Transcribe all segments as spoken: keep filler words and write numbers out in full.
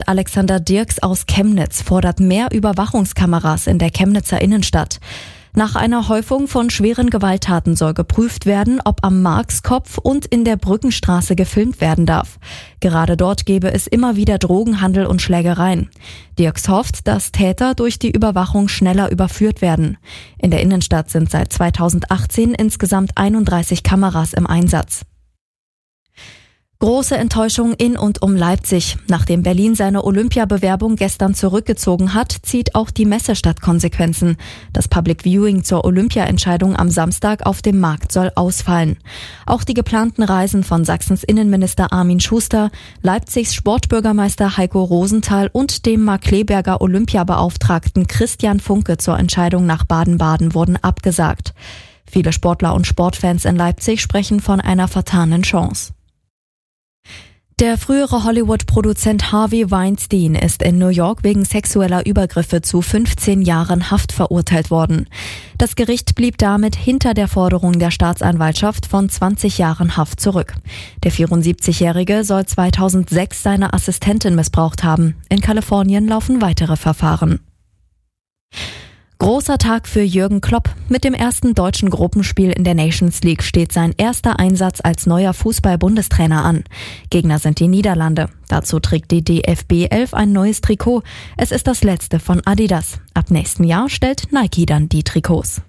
Alexander Dirks aus Chemnitz fordert mehr Überwachungskameras in der Chemnitzer Innenstadt. Nach einer Häufung von schweren Gewalttaten soll geprüft werden, ob am Markskopf und in der Brückenstraße gefilmt werden darf. Gerade dort gebe es immer wieder Drogenhandel und Schlägereien. Dirks hofft, dass Täter durch die Überwachung schneller überführt werden. In der Innenstadt sind seit zweitausendachtzehn insgesamt einunddreißig Kameras im Einsatz. Große Enttäuschung in und um Leipzig. Nachdem Berlin seine Olympiabewerbung gestern zurückgezogen hat, zieht auch die Messestadt Konsequenzen. Das Public Viewing zur Olympia-Entscheidung am Samstag auf dem Markt soll ausfallen. Auch die geplanten Reisen von Sachsens Innenminister Armin Schuster, Leipzigs Sportbürgermeister Heiko Rosenthal und dem Markkleeberger Olympiabeauftragten Christian Funke zur Entscheidung nach Baden-Baden wurden abgesagt. Viele Sportler und Sportfans in Leipzig sprechen von einer vertanen Chance. Der frühere Hollywood-Produzent Harvey Weinstein ist in New York wegen sexueller Übergriffe zu fünfzehn Jahren Haft verurteilt worden. Das Gericht blieb damit hinter der Forderung der Staatsanwaltschaft von zwanzig Jahren Haft zurück. Der vierundsiebzigjährige soll zweitausendsechs seine Assistentin missbraucht haben. In Kalifornien laufen weitere Verfahren. Großer Tag für Jürgen Klopp. Mit dem ersten deutschen Gruppenspiel in der Nations League steht sein erster Einsatz als neuer Fußball-Bundestrainer an. Gegner sind die Niederlande. Dazu trägt die D F B elf ein neues Trikot. Es ist das letzte von Adidas. Ab nächsten Jahr stellt Nike dann die Trikots.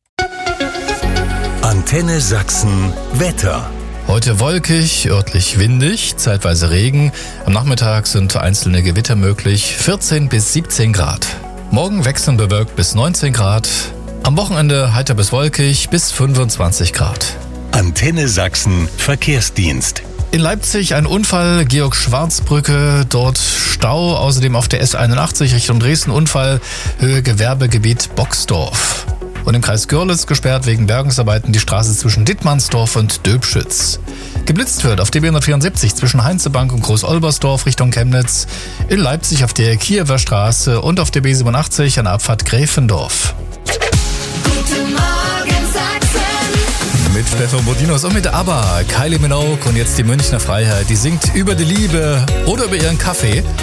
Antenne Sachsen Wetter. Heute wolkig, örtlich windig, zeitweise Regen. Am Nachmittag sind einzelne Gewitter möglich, vierzehn bis siebzehn Grad. Morgen wechselnd bewölkt bis neunzehn Grad. Am Wochenende heiter bis wolkig bis fünfundzwanzig Grad. Antenne Sachsen Verkehrsdienst. In Leipzig ein Unfall, Georg-Schwarz-Brücke, dort Stau. Außerdem auf der S einundachtzig Richtung Dresden Unfall, Höhe Gewerbegebiet Boxdorf. Und im Kreis Görlitz gesperrt wegen Bergungsarbeiten die Straße zwischen Dittmannsdorf und Döbschütz. Geblitzt wird auf D B hundertvierundsiebzig zwischen Heinzebank und Groß-Olbersdorf Richtung Chemnitz, in Leipzig auf der Kiewer Straße und auf der B siebenundachtzig an der Abfahrt Gräfendorf. Guten Morgen Sachsen. Mit Stefan Bodinos und mit ABBA, Kylie Minogue und jetzt die Münchner Freiheit. Die singt über die Liebe oder über ihren Kaffee.